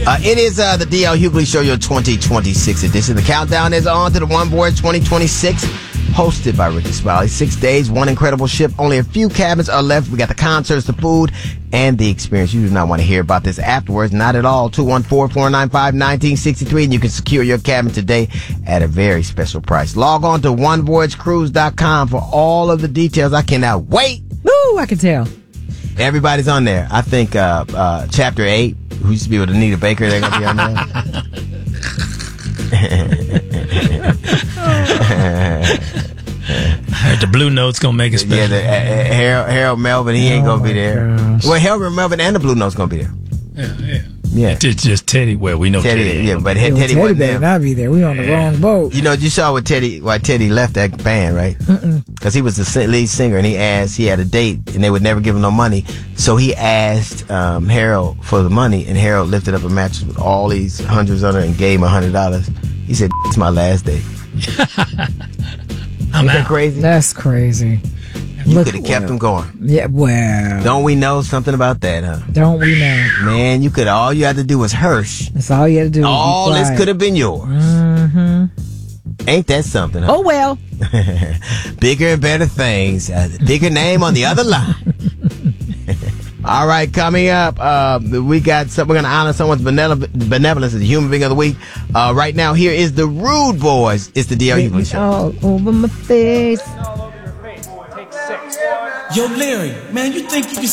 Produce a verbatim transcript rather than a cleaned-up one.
Uh, it is uh, the D L Hughley Show, your twenty twenty-six edition. The countdown is on to the One Voyage twenty twenty-six, hosted by Ricky Smiley. Six days, one incredible ship. Only a few cabins are left. We got the concerts, the food, and the experience. You do not want to hear about this afterwards. Not at all. two one four, four nine five, one nine six three, and you can secure your cabin today at a very special price. Log on to one voyage cruise dot com for all of the details. I cannot wait. Woo, I can tell. Everybody's on there. I think uh, uh, Chapter eight, who used to be with Anita Baker, they're going to be on there. I heard the Blue Note's going to make it special. Yeah, the, uh, Harold, Harold Melvin, he ain't Oh going to be there. gosh. Well, Harold Melvin and the Blue Note's going to be there. Yeah, yeah. Yeah. It's just Teddy. Well, we know Teddy, Teddy. ain't yeah, gonna but be Teddy, Yeah, well, Teddy wasn't better there. not be there. We on the Yeah. wrong boat. You know, you saw what Teddy, why Teddy left that band, right? Because he was the si- lead singer, and he asked, he had a date, and they would never give him no money. So he asked um, Harold for the money, and Harold lifted up a mattress with all these hundreds on it and gave him a hundred dollars. He said, "It's my last day." I'm Ain't that out. crazy? That's crazy. You Look could have kept well. him going. Yeah, well, Don't we know something about that, huh? don't we know? Man, you could. All you had to do was Hirsch. That's all you had to do. was be All this quiet. could have been yours. Mm-hmm. Ain't that something? Huh? Oh well. Bigger and better things. Uh, bigger name on the other line. All right, coming up, uh, we got some, we're going to honor someone's benevolence, benevolence as the human being of the week. Uh, right now, here is the Rude Boys. It's the D L Hughley Show. All over my face. Yo, Larry, man, you think you can